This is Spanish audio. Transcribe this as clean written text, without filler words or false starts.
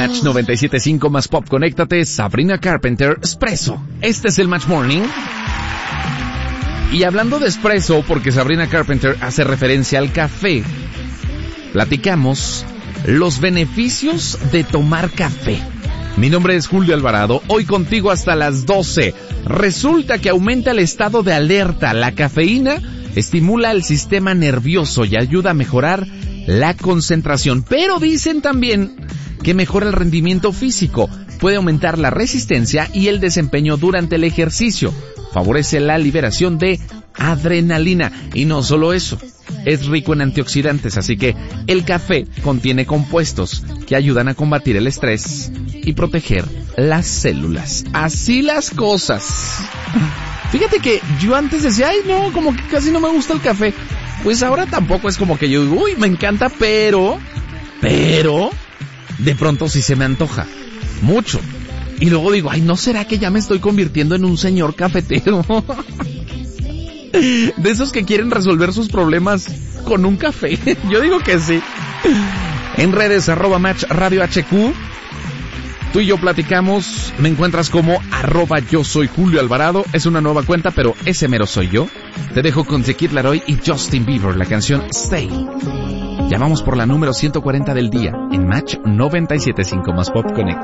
Match 97.5 más Pop, conéctate, Sabrina Carpenter, Espresso. Este es el Match Morning. Y hablando de espresso, porque Sabrina Carpenter hace referencia al café, platicamos los beneficios de tomar café. Mi nombre es Julio Alvarado, hoy contigo hasta las 12. Resulta que aumenta el estado de alerta. La cafeína estimula el sistema nervioso y ayuda a mejorar la concentración. Pero dicen también que mejora el rendimiento físico, puede aumentar la resistencia y el desempeño durante el ejercicio. Favorece la liberación de adrenalina. Y no solo eso, es rico en antioxidantes, así que el café contiene compuestos que ayudan a combatir el estrés y proteger las células. Así las cosas. Fíjate que yo antes decía, ay no, como que casi no me gusta el café. Pues ahora tampoco es como que yo digo, uy, me encanta, pero, de pronto sí se me antoja. Mucho. Y luego digo, ay, ¿no será que ya me estoy convirtiendo en un señor cafetero? De esos que quieren resolver sus problemas con un café. Yo digo que sí. En redes, @Match Radio HQ. Tú y yo platicamos, me encuentras como @yo soy Julio Alvarado. Es una nueva cuenta, pero ese mero soy yo. Te dejo con The Kid Laroi y Justin Bieber, la canción Stay. Ya vamos por la número 140 del día en Match 97.5 más Pop Connect.